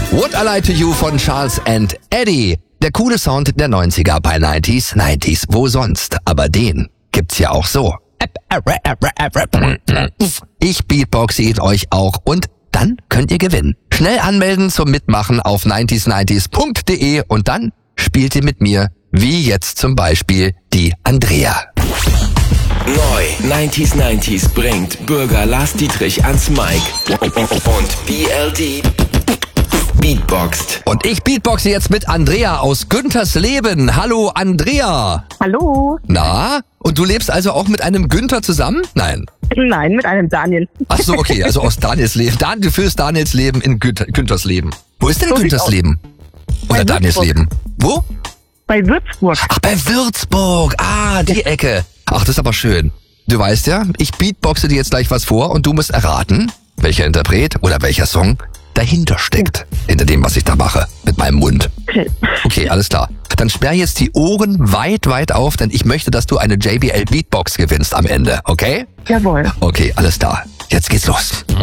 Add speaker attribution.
Speaker 1: What I Lie to You von Charles and Eddie. Der coole Sound der 90er bei 90s. Wo sonst? Aber den gibt's ja auch so. Ich beatboxe ihn euch auch und dann könnt ihr gewinnen. Schnell anmelden zum Mitmachen auf 90s90s.de und dann spielt ihr mit mir, wie jetzt zum Beispiel die Andrea.
Speaker 2: Neu 90s bringt Bürger Lars Dietrich ans Mic und BLD beatboxt.
Speaker 1: Und ich beatboxe jetzt mit Andrea aus Güntersleben. Hallo Andrea.
Speaker 3: Hallo.
Speaker 1: Na, und du lebst also auch mit einem Günther zusammen? Nein.
Speaker 3: Nein, mit einem Daniel.
Speaker 1: Ach so, okay, also aus Daniels Leben. Du führst Daniels Leben in Güntersleben. Wo ist denn
Speaker 3: So sieht's
Speaker 1: Güntersleben? Oder
Speaker 3: Bei
Speaker 1: Daniels
Speaker 3: Würzburg.
Speaker 1: Leben? Wo?
Speaker 3: Bei Würzburg.
Speaker 1: Ach, bei Würzburg. Ah, die Ecke. Ach, das ist aber schön. Du weißt ja, ich beatboxe dir jetzt gleich was vor und du musst erraten, welcher Interpret oder welcher Song dahinter steckt. Hinter dem, was ich da mache. Mit meinem Mund.
Speaker 3: Okay.
Speaker 1: Okay, alles klar. Dann sperr jetzt die Ohren weit auf, denn ich möchte, dass du eine JBL Beatbox gewinnst am Ende, okay?
Speaker 3: Jawohl.
Speaker 1: Okay, alles klar. Jetzt geht's los.